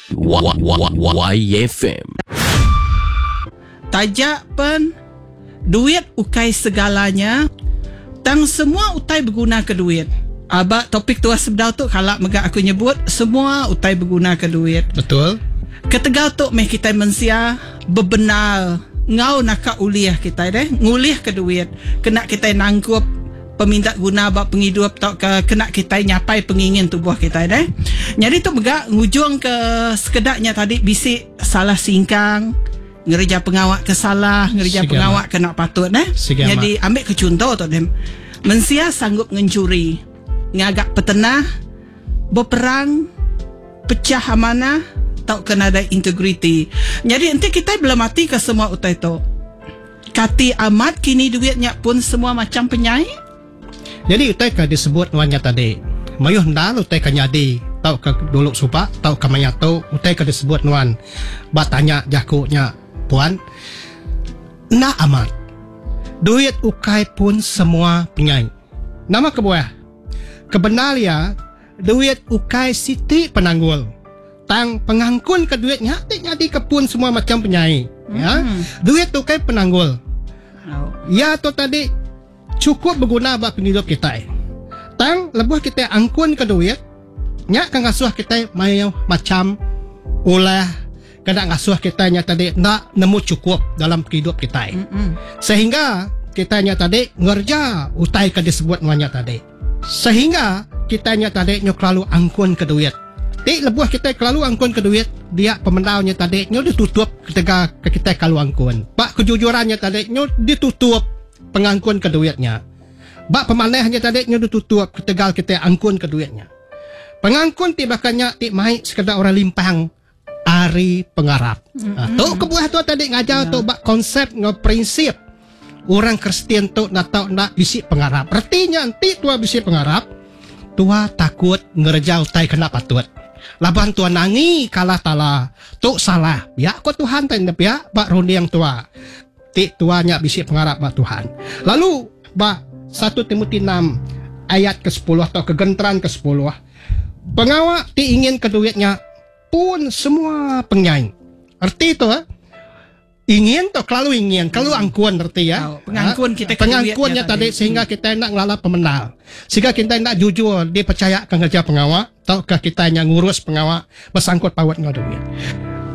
YFM. Tajak pen duit ukai segalanya. Tang semua utai berguna ke duit. Abak topik tua sebdau tu kalau megak aku nyebut semua utai berguna ke duit. Betul. Ketegal tu meh kita mensia bebenar ngau nak uliah kita deh ngulih ke duit kena kita nangkup peminta guna bak penghidup tak kena kita nyapai pengingin tubuh kita deh. Jadi tu megak ngujung ke sekedaknya tadi bisik salah singkang ngerja pengawak ke salah ngerja Sigama. pengawak kena patut deh. Sigama. Jadi ambil ke contoh tu dem mensia sanggup mencuri ngagak petenah berperang pecah amanah tak kena ada integriti. Jadi nanti kita belum mati ke semua utai tu. Kati amat kini duitnya pun semua macam penyai. Jadi utai ka disebut wanya tadi. Mayuh ndal utai ka nyadi. Tau ka duluk supa, tau ka mayato, utai ka disebut nuan. Batanya jakunya puan. Na amat. Duit ukai pun semua penyai. Nama kebuah. Kebenalia duit ukai siti penanggul. Tang pengangkun ke duitnya nyadi ke pun semua macam penyai. Ya. Duit ukai penanggul. Ya tu tadi cukup berguna bagi hidup kita. Tang lebuh kita angkun ke duit, nya kan ngasuh kita mayo macam ulah kadang ngasuh kita nya tadi nak nemu cukup dalam hidup kita. Sehingga kita nya tadi ngerja utai ke disebut nya tadi. Sehingga kita nya tadi nyo kelalu angkun ke duit. Ti lebuh kita kelalu angkun ke duit, dia pemendaunya tadi nyo ditutup ketika kita kalau angkun. Pak kejujurannya tadi nyo ditutup pengangkun ke duitnya. Bak pemanahnya tadi nyo ditutup ketegal kita angkun ke duitnya. Pengangkun ti bakannya ti mai sekadar orang limpang ari pengarap. Tu kebuah tu tadi ngajar tu bak konsep prinsip orang Kristen tu nak tahu nak bisi pengarap. Artinya nanti tua bisi pengarap, tua takut ngerja utai kena patut. Laban tua nangi kalah tala. Tu salah. Ya ko Tuhan tan ya bak roni yang tua. Ti tuanya bisi pengarap bak Tuhan. Lalu bak 1 Timotius 6 ayat ke-10 atau kegenteran ke-10. Pengawak ti ingin ke duitnya pun semua penyaing. Arti itu ingin tu kalau ingin kalau angkuan arti ya. Pengangkun kita ke pengangkunnya tadi sehingga kita nak ngelala pemenal. Sehingga kita nak jujur dipercaya kerja pengawak ataukah kita yang ngurus pengawak bersangkut paut dengan duit.